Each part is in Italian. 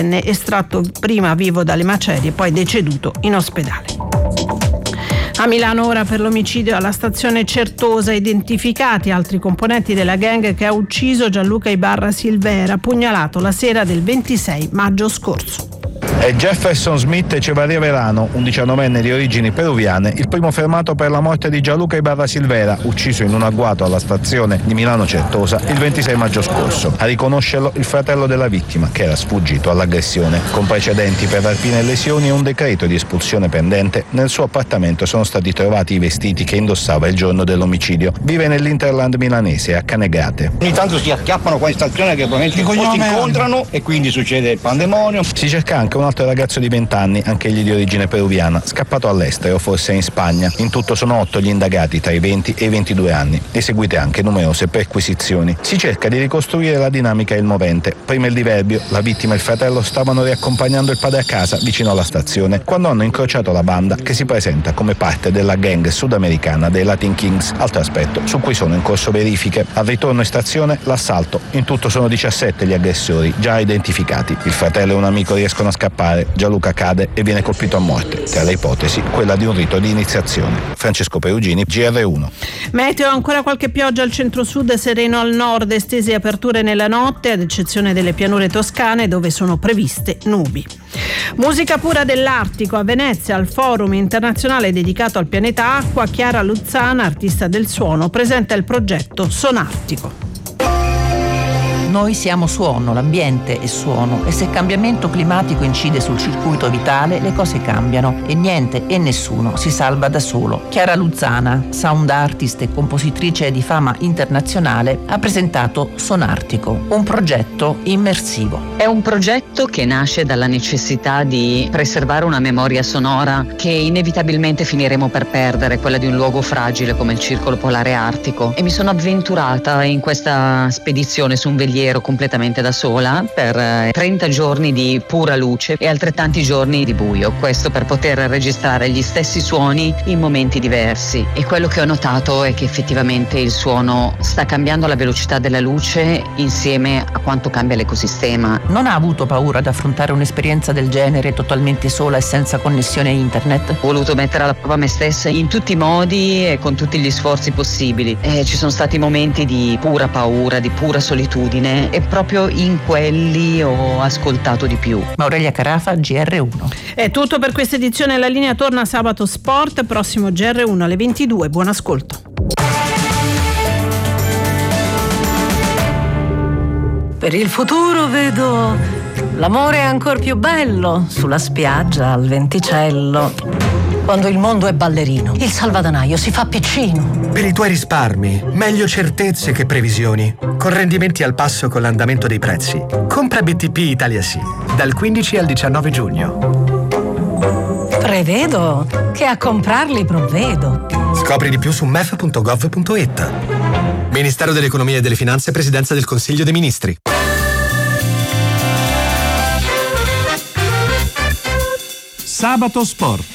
27enne, estratto prima vivo dalle macerie, poi deceduto in ospedale. A Milano ora per l'omicidio alla stazione Certosa, identificati altri componenti della gang che ha ucciso Gianluca Ibarra Silvera, pugnalato la sera del 26 maggio scorso. È Jefferson Smith Echevarria-Verano, un 19enne di origini peruviane, il primo fermato per la morte di Gianluca Ibarra Silvera, ucciso in un agguato alla stazione di Milano Certosa il 26 maggio scorso. A riconoscerlo il fratello della vittima, che era sfuggito all'aggressione. Con precedenti per rapine e lesioni e un decreto di espulsione pendente, nel suo appartamento sono stati trovati i vestiti che indossava il giorno dell'omicidio. Vive nell'Interland milanese, a Canegate. Ogni tanto si acchiappano qua in stazione che probabilmente si incontrano e quindi succede il pandemonio. Si cerca anche un altro ragazzo di 20 anni, anche egli di origine peruviana, scappato all'estero, forse in Spagna. In tutto sono 8 gli indagati tra i 20 e i 22 anni. Eseguite anche numerose perquisizioni. Si cerca di ricostruire la dinamica e il movente. Prima il diverbio, la vittima e il fratello stavano riaccompagnando il padre a casa vicino alla stazione, quando hanno incrociato la banda che si presenta come parte della gang sudamericana dei Latin Kings, altro aspetto su cui sono in corso verifiche. Al ritorno in stazione l'assalto. In tutto sono 17 gli aggressori, già identificati. Il fratello e un amico riescono a scappare. Gianluca cade e viene colpito a morte. Tra le ipotesi, quella di un rito di iniziazione. Francesco Perugini, GR1. Meteo, ancora qualche pioggia al centro-sud, sereno al nord, estese aperture nella notte, ad eccezione delle pianure toscane dove sono previste nubi. Musica pura dell'Artico. A Venezia, al forum internazionale dedicato al pianeta acqua, Chiara Luzzana, artista del suono, presenta il progetto Sonartico. Noi siamo suono, l'ambiente è suono, e se il cambiamento climatico incide sul circuito vitale, le cose cambiano e niente e nessuno si salva da solo. Chiara Luzzana, sound artist e compositrice di fama internazionale, ha presentato Sonartico, un progetto immersivo. È un progetto che nasce dalla necessità di preservare una memoria sonora che inevitabilmente finiremo per perdere, quella di un luogo fragile come il Circolo Polare Artico, e mi sono avventurata in questa spedizione su un veliero completamente da sola per 30 giorni di pura luce e altrettanti giorni di buio, questo per poter registrare gli stessi suoni in momenti diversi. E quello che ho notato è che effettivamente il suono sta cambiando alla velocità della luce insieme a quanto cambia l'ecosistema. Non ha avuto paura ad affrontare un'esperienza del genere totalmente sola e senza connessione internet? Ho voluto mettere alla prova me stessa in tutti i modi e con tutti gli sforzi possibili, e ci sono stati momenti di pura paura, di pura solitudine, e proprio in quelli ho ascoltato di più. Aurelia Carafa, GR1. È tutto per questa edizione. La linea torna sabato sport, prossimo GR1 alle 22. Buon ascolto. Per il futuro vedo l'amore ancor più bello sulla spiaggia al venticello. Quando il mondo è ballerino, il salvadanaio si fa piccino. Per i tuoi risparmi, meglio certezze che previsioni. Con rendimenti al passo con l'andamento dei prezzi. Compra BTP Italia Sì, dal 15 al 19 giugno. Prevedo che a comprarli provvedo. Scopri di più su mef.gov.it. Ministero dell'Economia e delle Finanze, Presidenza del Consiglio dei Ministri. Sabato Sport.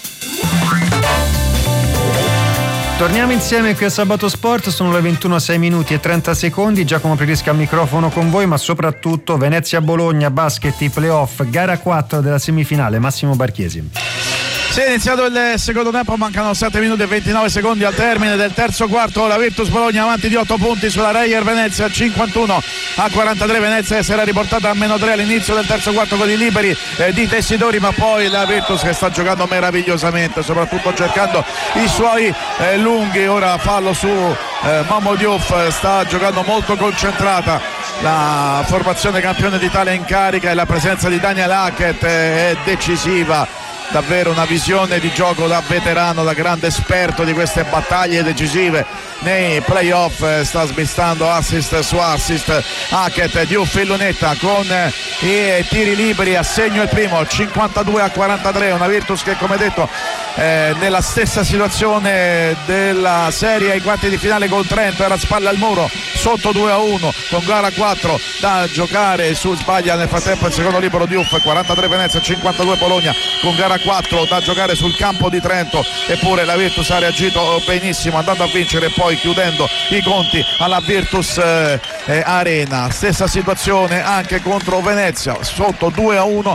Torniamo insieme qui a Sabato Sport, sono le 21, 6 minuti e 30 secondi, Giacomo Pririsca al microfono con voi, ma soprattutto Venezia-Bologna, basket, i playoff, gara 4 della semifinale, Massimo Barchiesi. Si è iniziato il secondo tempo, mancano 7 minuti e 29 secondi al termine del terzo quarto. La Virtus Bologna avanti di 8 punti sulla Reyer Venezia, 51 a 43. Venezia si era riportata a -3 all'inizio del terzo quarto con i liberi di Tessitori, ma poi la Virtus che sta giocando meravigliosamente, soprattutto cercando i suoi lunghi. Ora fallo su Momo Diouf, sta giocando molto concentrata la formazione campione d'Italia in carica, e la presenza di Daniel Hackett è decisiva. Davvero una visione di gioco da veterano, da grande esperto di queste battaglie decisive nei playoff. Sta smistando assist su assist Hackett. Diouf in lunetta con i tiri liberi, a segno il primo, 52 a 43. Una Virtus che, come detto, nella stessa situazione della serie ai quarti di finale col Trento, era spalle al muro, sotto 2-1 con gara 4 da giocare. Su sbaglia nel frattempo il secondo libero Diouf. 43 Venezia, 52 Bologna con gara 4 da giocare sul campo di Trento, eppure la Virtus ha reagito benissimo, andando a vincere e poi chiudendo i conti alla Virtus Arena. Stessa situazione anche contro Venezia, sotto 2-1